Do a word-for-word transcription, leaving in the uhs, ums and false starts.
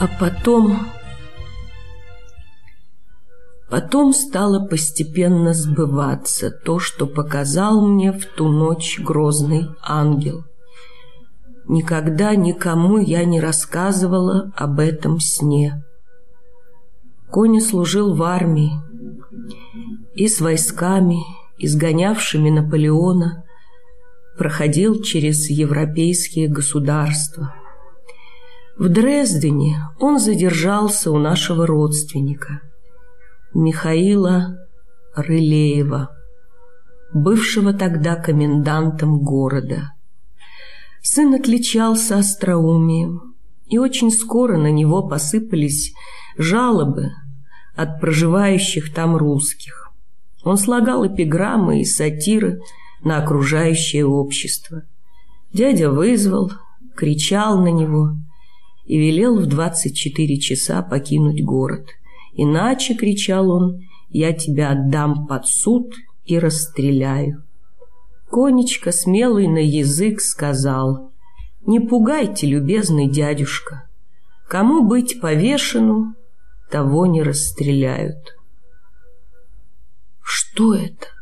А потом... Потом стало постепенно сбываться то, что показал мне в ту ночь грозный ангел. Никогда никому я не рассказывала об этом сне. Коня служил в армии, и с войсками, изгонявшими Наполеона, проходил через европейские государства. В Дрездене он задержался у нашего родственника, Михаила Рылеева, бывшего тогда комендантом города. Сын отличался остроумием, и очень скоро на него посыпались жалобы от проживающих там русских. Он слагал эпиграммы и сатиры на окружающее общество. Дядя вызвал, кричал на него и велел в двадцать четыре часа покинуть город. Иначе, кричал он, я тебя отдам под суд и расстреляю. Конечка, смелый на язык, сказал: не пугайте, любезный дядюшка, кому быть повешену, того не расстреляют. Что это?